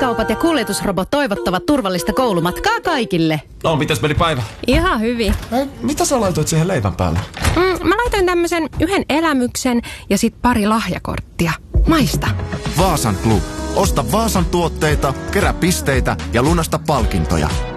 Lähikaupat ja kuljetusrobot toivottavat turvallista koulumatkaa kaikille. No, mitäs meni päivä? Ihan hyvin. Mitä sä laitoit siihen leivän päälle? Mä laitoin tämmöisen yhden elämyksen ja sit pari lahjakorttia. Maista. Vaasan Club. Osta Vaasan tuotteita, kerää pisteitä ja lunasta palkintoja.